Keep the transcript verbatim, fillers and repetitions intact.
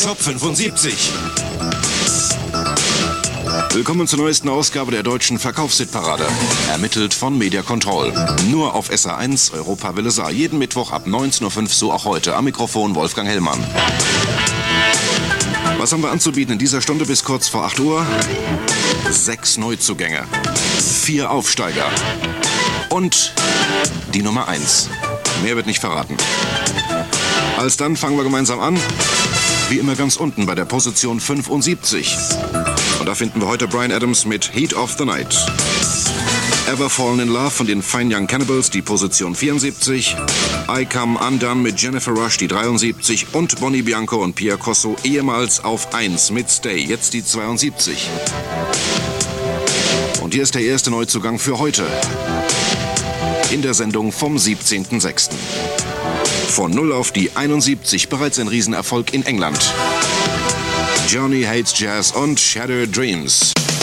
Top fünfundsiebzig. Willkommen zur neuesten Ausgabe der deutschen Verkaufshitparade. Ermittelt von Media Control. Nur auf S R eins, Europa Welle Saar. Jeden Mittwoch ab neunzehn Uhr fünf, so auch heute. Am Mikrofon Wolfgang Hellmann. Was haben wir anzubieten in dieser Stunde bis kurz vor acht Uhr? Sechs Neuzugänge. Vier Aufsteiger. Und die Nummer eins. Mehr wird nicht verraten. Alsdann fangen wir gemeinsam an. Wie immer ganz unten bei der Position fünfundsiebzig. Und da finden wir heute Bryan Adams mit Heat of the Night. Ever Fallen in Love von den Fine Young Cannibals, die Position vierundsiebzig. I Come Undone mit Jennifer Rush, die dreiundsiebzig. Und Bonnie Bianco und Pia Cosso ehemals auf eins mit Stay, jetzt die zweiundsiebzig. Und hier ist der erste Neuzugang für heute. In der Sendung vom siebzehnten sechsten Von null auf die einundsiebzig, bereits ein Riesenerfolg in England. Johnny Hates Jazz und Shattered Dreams.